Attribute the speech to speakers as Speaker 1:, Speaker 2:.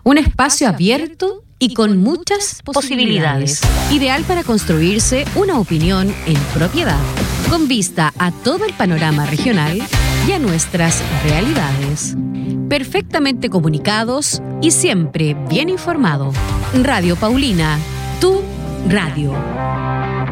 Speaker 1: Un espacio abierto y con muchas posibilidades. Ideal para construirse una opinión en propiedad, con vista a todo el panorama regional y a nuestras realidades. Perfectamente comunicados y siempre bien informado. Radio Paulina, tu radio.